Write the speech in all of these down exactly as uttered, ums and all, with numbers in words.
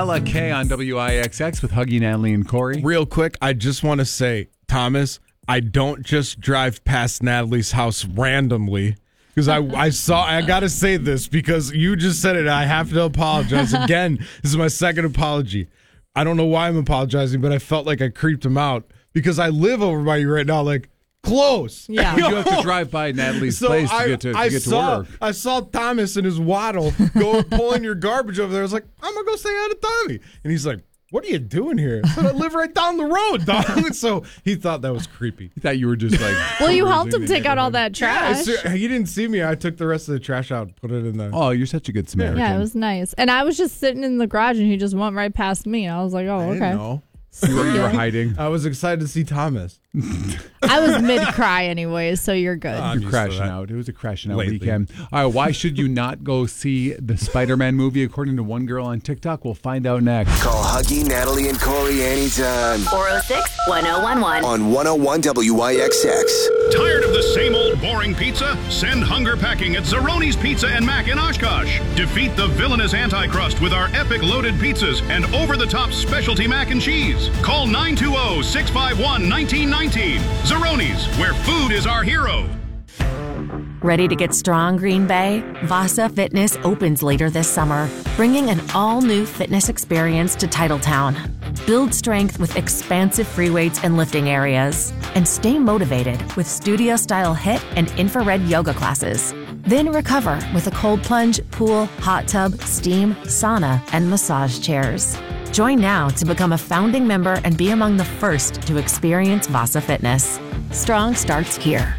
Ella K on W I X X with Huggy, Natalie, and Corey. Real quick, I just want to say, Thomas, I don't just drive past Natalie's house randomly. Because I, I saw, I got to say this because you just said it. I have to apologize again. This is my second apology. I don't know why I'm apologizing, but I felt like I creeped him out because I live over by you right now, like close. Yeah. You have to drive by Natalie's so place to I, get to, to, I get to saw, work. I saw Thomas and his waddle go pulling your garbage over there. I was like, I'm going to go say hi to Tommy. And he's like, what are you doing here? I said, I live right down the road, dog. So he thought that was creepy. He thought you were just like... Well, you helped him take out all that trash. Yeah, he didn't see me. I took the rest of the trash out and put it in the... Oh, you're such a good Samaritan. Yeah, it was nice. And I was just sitting in the garage, and he just went right past me. I was like, oh, I okay. didn't know. You were, you were hiding. I was excited to see Thomas. I was mid-cry anyways, so you're good. Uh, I'm You're used to crashing that. out. It was a crashing out Lately. weekend. All right, why should you not go see the Spider-Man movie according to one girl on TikTok? We'll find out next. Call Huggy, Natalie, and Corey anytime four oh six, one oh one one. on one oh one W I X X. Tired of the same old boring pizza? Send hunger packing at Zeroni's Pizza and Mac in Oshkosh. Defeat the villainous Antichrust with our epic loaded pizzas and over-the-top specialty mac and cheese. Call nine two zero, six five one, one nine one nine. Zeroni's, where food is our hero. Ready to get strong, Green Bay? Vasa Fitness opens later this summer, bringing an all-new fitness experience to Titletown. Build strength with expansive free weights and lifting areas, and stay motivated with studio-style HIIT and infrared yoga classes. Then recover with a cold plunge, pool, hot tub, steam, sauna, and massage chairs. Join now to become a founding member and be among the first to experience Vasa Fitness. Strong starts here.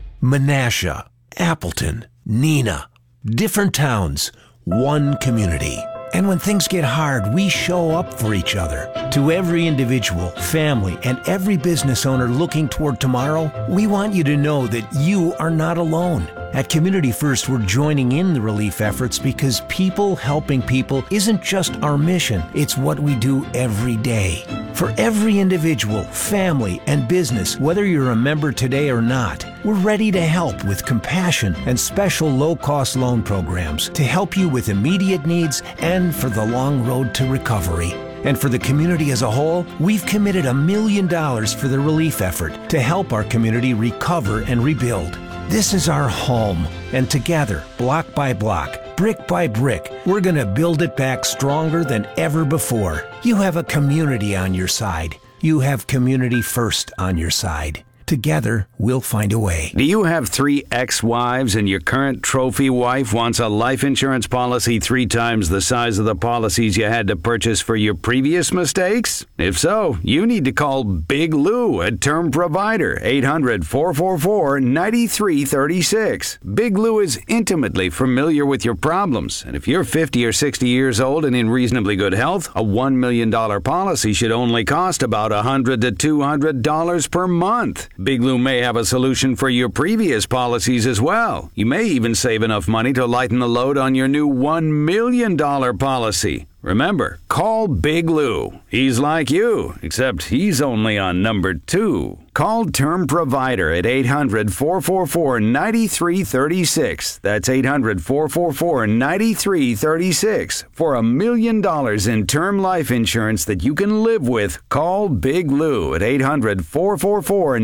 Menasha, Appleton, Neenah, different towns, one community. And when things get hard, we show up for each other. To every individual, family, and every business owner looking toward tomorrow, we want you to know that you are not alone. At Community First, we're joining in the relief efforts because people helping people isn't just our mission, it's what we do every day. For every individual, family, and business, whether you're a member today or not, we're ready to help with compassion and special low-cost loan programs to help you with immediate needs and for the long road to recovery. And for the community as a whole, we've committed a million dollars for the relief effort to help our community recover and rebuild. This is our home, and together, block by block, brick by brick, we're going to build it back stronger than ever before. You have a community on your side. You have Community First on your side. Together, we'll find a way. Do you have three ex-wives and your current trophy wife wants a life insurance policy three times the size of the policies you had to purchase for your previous mistakes? If so, you need to call Big Lou at Term Provider, eight hundred, four four four, nine three three six. Big Lou is intimately familiar with your problems, and if you're fifty or sixty years old and in reasonably good health, a one million dollars policy should only cost about one hundred to two hundred dollars per month. Big Lou may have a solution for your previous policies as well. You may even save enough money to lighten the load on your new one million dollars policy. Remember, call Big Lou. He's like you, except he's only on number two. Call Term Provider at eight hundred, four four four, nine three three six. That's eight hundred, four four four, nine three three six. For a million dollars in term life insurance that you can live with, call Big Lou at eight hundred, four four four,